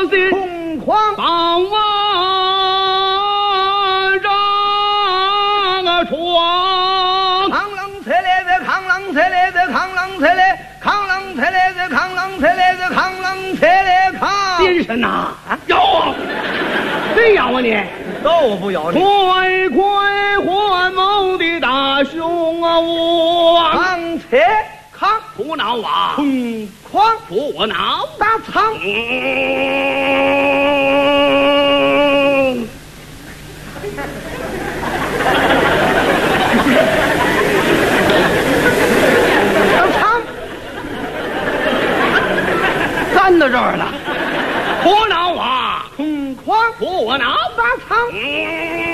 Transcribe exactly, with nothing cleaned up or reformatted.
心空狂帮我让床。 扛啷菜来的扛啷菜来的扛啷菜来，扛啷菜来的扛啷菜来的扛啷菜来扛。 精神呐！要啊！谁要啊你？ 都我不要你。 快快还某的大兄啊！我扛车扛不闹啊！ 空狂不闹打仓。 嗯站到这儿了，不闹啊！ 空狂不闹打仓。 嗯